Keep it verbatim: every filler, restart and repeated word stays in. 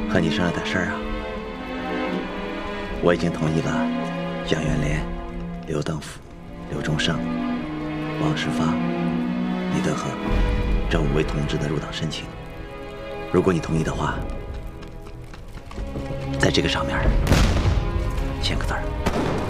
和你商量点事儿啊。我已经同意了杨元莲、刘登甫、刘忠胜、王世发、李德和这五位同志的入党申请。如果你同意的话，在这个上面签个字儿。